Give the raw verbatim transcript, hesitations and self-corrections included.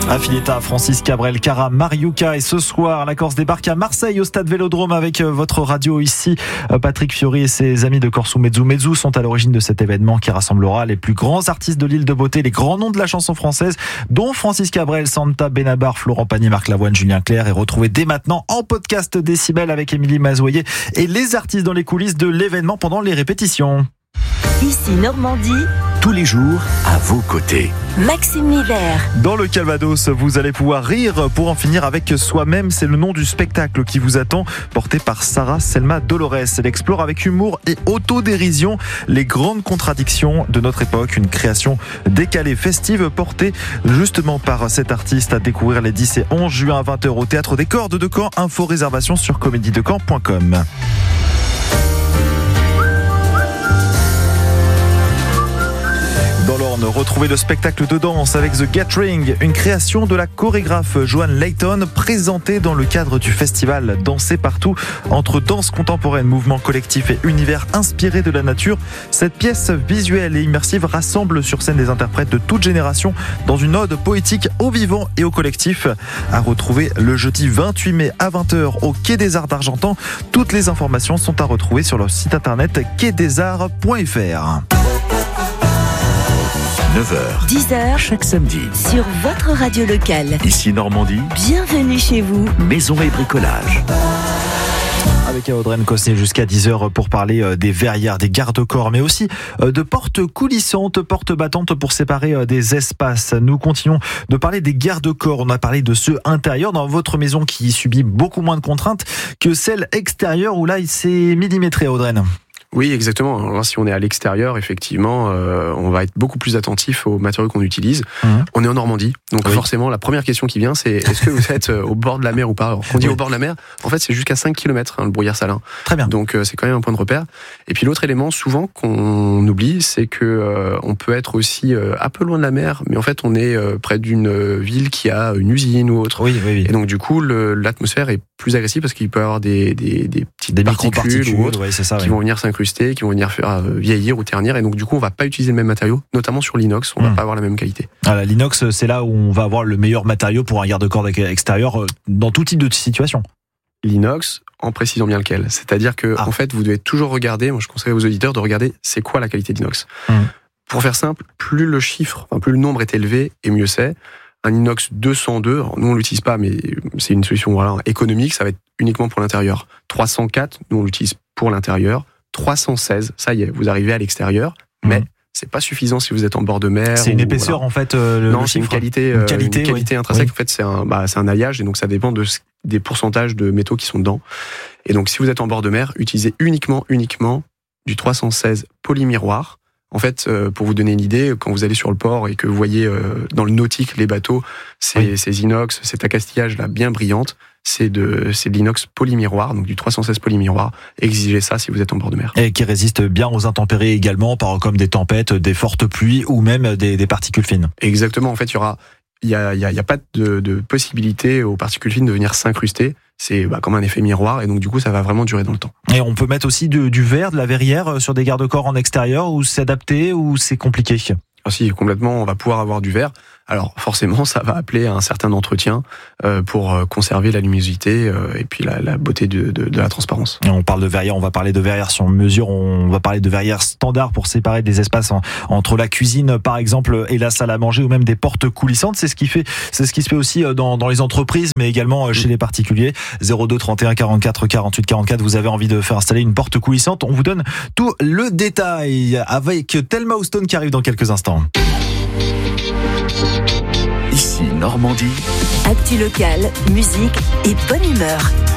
Affinita, Francis Cabrel, Cara Mariucca. Et ce soir, la Corse débarque à Marseille au stade Vélodrome avec votre radio ici. Patrick Fiori et ses amis de Corso Mezzo Mezzo sont à l'origine de cet événement qui rassemblera les plus grands artistes de l'île de Beauté, les grands noms de la chanson française, dont Francis Cabrel, Santa Benabar, Florent Pagny, Marc Lavoine, Julien Clerc. Et retrouvez dès maintenant en podcast Décibel avec Émilie Mazoyer et les artistes dans les coulisses de l'événement pendant les répétitions. Ici Normandie. Tous les jours, à vos côtés. Maxime Miller. Dans le Calvados, vous allez pouvoir rire pour en finir avec soi-même. C'est le nom du spectacle qui vous attend, porté par Sarah Selma Dolores. Elle explore avec humour et autodérision les grandes contradictions de notre époque. Une création décalée, festive, portée justement par cet artiste à découvrir les dix et onze juin à vingt heures au Théâtre des Cordes de Caen. Info réservation sur comédie de caen point com. Dans l'Orne, retrouvez le spectacle de danse avec The Gathering, une création de la chorégraphe Joanne Layton, présentée dans le cadre du festival Danser partout. Entre danse contemporaine, mouvement collectif et univers inspiré de la nature, cette pièce visuelle et immersive rassemble sur scène des interprètes de toute génération dans une ode poétique au vivant et au collectif. À retrouver le jeudi vingt-huit mai à vingt heures au Quai des Arts d'Argentan. Toutes les informations sont à retrouver sur leur site internet quai des arts point f r. neuf heures, dix heures, chaque samedi, sur votre radio locale. Ici Normandie, Bienvenue chez vous. maison et bricolage. Avec Audrey Cosset jusqu'à dix heures pour parler des verrières, des garde-corps, mais aussi de portes coulissantes, portes battantes pour séparer des espaces. Nous continuons de parler des garde-corps. On a parlé de ceux intérieurs dans votre maison qui subit beaucoup moins de contraintes que celle extérieure où là il s'est millimétré, Audrey. Oui, exactement. Alors là, si on est à l'extérieur, effectivement, euh, on va être beaucoup plus attentif aux matériaux qu'on utilise. Mmh. On est en Normandie, donc oui. Forcément, la première question qui vient, c'est est-ce que vous êtes au bord de la mer ou pas? Alors, quand on dit oui. Au bord de la mer, en fait, c'est jusqu'à cinq kilomètres, hein, le brouillard salin. Très bien. Donc, euh, c'est quand même un point de repère. Et puis, l'autre élément, souvent, qu'on oublie, c'est que euh, on peut être aussi euh, un peu loin de la mer, mais en fait, on est euh, près d'une ville qui a une usine ou autre. Oui, oui, oui. Et donc, du coup, le, l'atmosphère est plus agressive parce qu'il peut y avoir des, des, des petites des particules, particules ou autres ouais, c'est ça, qui oui. vont venir s'incruster, qui vont venir faire vieillir ou ternir, et donc du coup on va pas utiliser le même matériau, notamment sur l'inox, on mmh. va pas avoir la même qualité. Voilà, l'inox, c'est là où on va avoir le meilleur matériau pour un garde-corps extérieur dans tout type de situation. L'inox, en précisant bien lequel, c'est-à-dire que ah. en fait vous devez toujours regarder, moi je conseille aux auditeurs de regarder c'est quoi la qualité d'inox. Mmh. Pour faire simple, plus le chiffre, enfin, plus le nombre est élevé et mieux c'est. Un inox deux cent deux, alors nous on l'utilise pas, mais c'est une solution voilà, économique, ça va être uniquement pour l'intérieur. trois cent quatre, nous on l'utilise pour l'intérieur. trois cent seize, ça y est, vous arrivez à l'extérieur, mmh. mais c'est pas suffisant si vous êtes en bord de mer. C'est une ou, épaisseur voilà. en fait. Euh, le, non, le c'est une chiffre. qualité, une qualité, une qualité oui. intrinsèque. Oui. En fait, c'est un, bah, c'est un alliage et donc ça dépend de des pourcentages de métaux qui sont dedans. Et donc, si vous êtes en bord de mer, utilisez uniquement, uniquement du trois cent seize polymiroir. En fait, euh, pour vous donner une idée, quand vous allez sur le port et que vous voyez euh, dans le nautique les bateaux, ces, oui. ces inox, cet accastillage là bien brillante, c'est de, c'est de l'inox polymiroir, donc du trois cent seize polymiroir. Exigez ça si vous êtes en bord de mer. Et qui résiste bien aux intempéries également, par, comme des tempêtes, des fortes pluies ou même des, des particules fines. Exactement. En fait, il y aura, il y a, il y a, il y a pas de, de possibilité aux particules fines de venir s'incruster. C'est bah, comme un effet miroir et donc du coup ça va vraiment durer dans le temps. Et on peut mettre aussi de, du verre, de la verrière sur des garde-corps en extérieur ou s'adapter ou c'est compliqué? Ah si, complètement, on va pouvoir avoir du verre. Alors forcément, ça va appeler à un certain entretien euh, pour conserver la luminosité euh, et puis la, la beauté de, de, de la transparence. Et on parle de verrière, on va parler de verrière sur mesure, on va parler de verrière standard pour séparer des espaces en, entre la cuisine par exemple et la salle à manger ou même des portes coulissantes. C'est ce qui fait, c'est ce qui se fait aussi dans, dans les entreprises, mais également chez les particuliers. zéro deux trente et un quarante-quatre quarante-huit quarante-quatre. Vous avez envie de faire installer une porte coulissante, on vous donne tout le détail avec Thelma Houston qui arrive dans quelques instants. Ici Normandie. Actu locale, musique et bonne humeur.